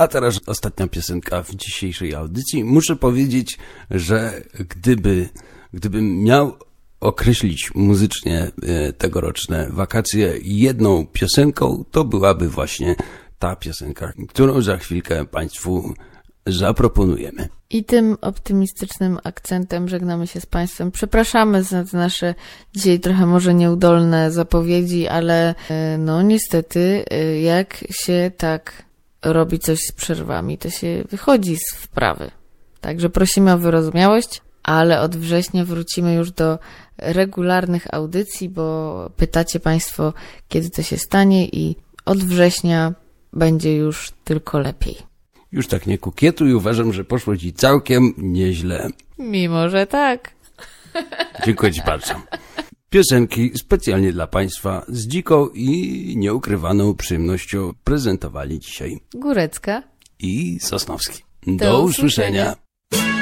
A teraz ostatnia piosenka w dzisiejszej audycji. Muszę powiedzieć, że gdybym miał określić muzycznie tegoroczne wakacje jedną piosenką, to byłaby właśnie ta piosenka, którą za chwilkę Państwu zaproponujemy. I tym optymistycznym akcentem żegnamy się z Państwem. Przepraszamy za nasze dzisiaj trochę może nieudolne zapowiedzi, ale no niestety jak się tak robi coś z przerwami, to się wychodzi z wprawy. Także prosimy o wyrozumiałość, ale od września wrócimy już do regularnych audycji, bo pytacie Państwo, kiedy to się stanie i od września będzie już tylko lepiej. Już tak nie kukietuj, uważam, że poszło Ci całkiem nieźle. Mimo, że tak. Dziękuję Ci bardzo. Piosenki specjalnie dla Państwa z dziką i nieukrywaną przyjemnością prezentowali dzisiaj Górecka i Sosnowski. Do usłyszenia.